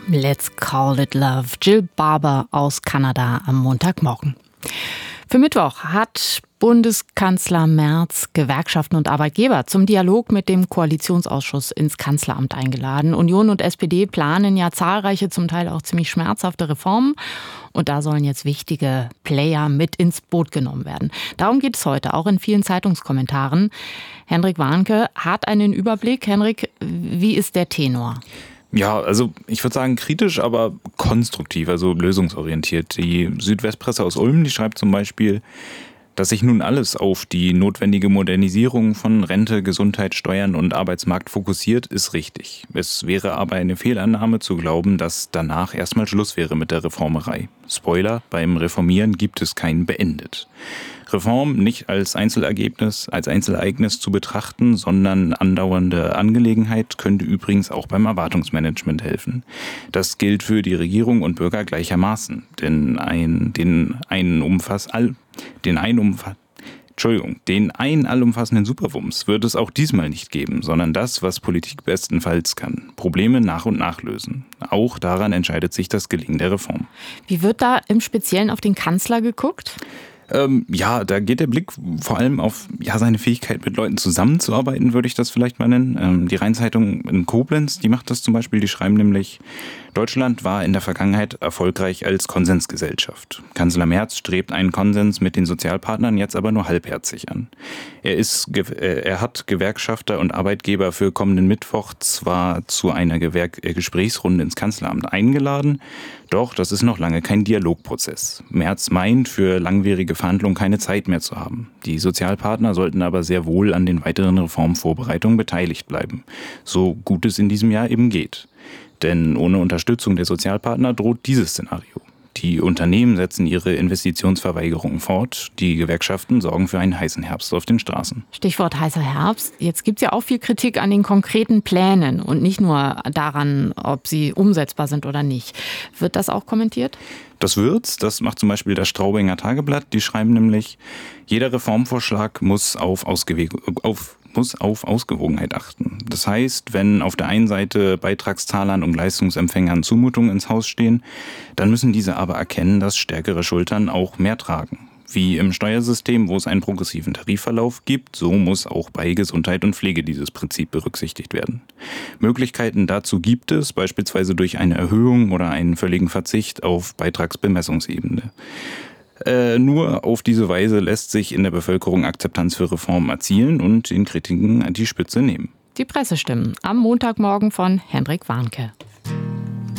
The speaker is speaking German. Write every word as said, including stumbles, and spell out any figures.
Let's Call It Love. Jill Barber aus Kanada am Montagmorgen. Für Mittwoch hat Bundeskanzler Merz Gewerkschaften und Arbeitgeber zum Dialog mit dem Koalitionsausschuss ins Kanzleramt eingeladen. Union und S P D planen ja zahlreiche, zum Teil auch ziemlich schmerzhafte Reformen. Und da sollen jetzt wichtige Player mit ins Boot genommen werden. Darum geht es heute, auch in vielen Zeitungskommentaren. Henrik Warnke hat einen Überblick. Henrik, wie ist der Tenor? Ja, also ich würde sagen kritisch, aber konstruktiv, also lösungsorientiert. Die Südwestpresse aus Ulm, die schreibt zum Beispiel, dass sich nun alles auf die notwendige Modernisierung von Rente, Gesundheit, Steuern und Arbeitsmarkt fokussiert, ist richtig. Es wäre aber eine Fehlannahme zu glauben, dass danach erstmal Schluss wäre mit der Reformerei. Spoiler, beim Reformieren gibt es kein Beendet. Reform nicht als Einzelergebnis, als Einzelereignis zu betrachten, sondern andauernde Angelegenheit könnte übrigens auch beim Erwartungsmanagement helfen. Das gilt für die Regierung und Bürger gleichermaßen, denn ein, den einen Umfass, all, den einen Umfass, Entschuldigung, den einen allumfassenden Superwumms wird es auch diesmal nicht geben, sondern das, was Politik bestenfalls kann. Probleme nach und nach lösen. Auch daran entscheidet sich das Gelingen der Reform. Wie wird da im Speziellen auf den Kanzler geguckt? Ähm, ja, da geht der Blick vor allem auf ja, seine Fähigkeit, mit Leuten zusammenzuarbeiten, würde ich das vielleicht mal nennen. Ähm, die Rheinzeitung in Koblenz, die macht das zum Beispiel, die schreiben nämlich, Deutschland war in der Vergangenheit erfolgreich als Konsensgesellschaft. Kanzler Merz strebt einen Konsens mit den Sozialpartnern jetzt aber nur halbherzig an. Er, ist, er hat Gewerkschafter und Arbeitgeber für kommenden Mittwoch zwar zu einer Gewerk- Gesprächsrunde ins Kanzleramt eingeladen, doch das ist noch lange kein Dialogprozess. Merz meint, für langwierige Verhandlungen keine Zeit mehr zu haben. Die Sozialpartner sollten aber sehr wohl an den weiteren Reformvorbereitungen beteiligt bleiben, so gut es in diesem Jahr eben geht. Denn ohne Unterstützung der Sozialpartner droht dieses Szenario. Die Unternehmen setzen ihre Investitionsverweigerungen fort. Die Gewerkschaften sorgen für einen heißen Herbst auf den Straßen. Stichwort heißer Herbst. Jetzt gibt es ja auch viel Kritik an den konkreten Plänen und nicht nur daran, ob sie umsetzbar sind oder nicht. Wird das auch kommentiert? Das wird's. Das macht zum Beispiel das Straubinger Tageblatt. Die schreiben nämlich, jeder Reformvorschlag muss auf, Ausgewe- auf muss auf Ausgewogenheit achten. Das heißt, wenn auf der einen Seite Beitragszahlern und Leistungsempfängern Zumutungen ins Haus stehen, dann müssen diese aber erkennen, dass stärkere Schultern auch mehr tragen. Wie im Steuersystem, wo es einen progressiven Tarifverlauf gibt, so muss auch bei Gesundheit und Pflege dieses Prinzip berücksichtigt werden. Möglichkeiten dazu gibt es, beispielsweise durch eine Erhöhung oder einen völligen Verzicht auf Beitragsbemessungsebene. Äh, nur auf diese Weise lässt sich in der Bevölkerung Akzeptanz für Reformen erzielen und den Kritiken die Spitze nehmen. Die Pressestimmen am Montagmorgen von Henrik Warnke.